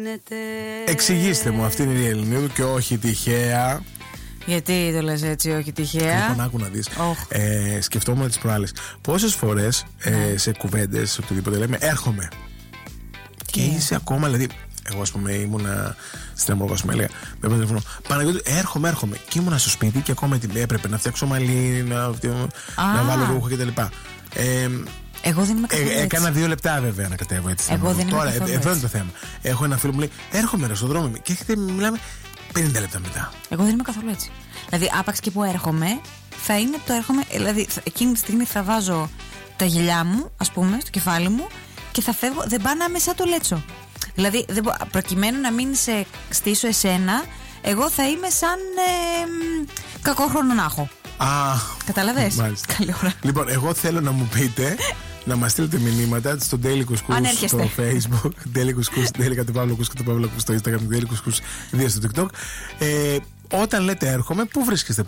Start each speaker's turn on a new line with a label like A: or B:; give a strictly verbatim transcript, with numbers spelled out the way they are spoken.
A: γίνεται.
B: Εξηγήστε μου, αυτή είναι η Ελληνίδου και όχι τυχαία.
C: Γιατί το λες έτσι, όχι τυχαία?
B: Λοιπόν, άκου να δεις.
C: Oh.
B: Ε, σκεφτόμουν τις προάλλες. Πόσες φορές ε, σε κουβέντες, οτιδήποτε λέμε, έρχομαι. Και yeah. είσαι ακόμα, δηλαδή. Εγώ, ας πούμε, ήμουνα στην Αμβούργο, ας πούμε, έλεγα με ένα τηλέφωνο. Παναγιώτη, έρχομαι, έρχομαι. Και ήμουνα στο σπίτι και ακόμα έπρεπε να φτιάξω μαλλί, να, ah. να βάλω ρούχο κτλ. Ε,
C: Εγώ δεν είμαι καθόλου έτσι.
B: Έκανα δύο λεπτά βέβαια να κατέβω έτσι.
C: Εγώ δεν είμαι
B: Τώρα,
C: καθόλου
B: εδώ
C: έτσι.
B: είναι το θέμα. Έχω ένα φίλο που μου λέει: έρχομαι ρε, στον δρόμο και έρχεται, μιλάμε πενήντα λεπτά μετά.
C: Εγώ δεν είμαι καθόλου έτσι. Δηλαδή, άπαξ και που έρχομαι, θα είναι το έρχομαι. Δηλαδή, εκείνη τη στιγμή θα βάζω τα γυαλιά μου, ας πούμε, στο κεφάλι μου και θα φεύγω. Δεν πάνε άμεσα το λέτσο. Δηλαδή, δεν, προκειμένου να μην σε στήσω εσένα, εγώ θα είμαι σαν ε, κακό χρονονάχο.
B: Α,
C: κατάλαβες? Καλή ώρα.
B: Λοιπόν, εγώ θέλω να μου πείτε, να μας στείλετε μηνύματα στο Daily Couscous στο Facebook, Daily Couscous, Daily κατ' Παύλο Couscous, στο Instagram, Daily Couscous δύο στο TikTok. Ε, όταν λέτε έρχομαι, πού βρίσκεστε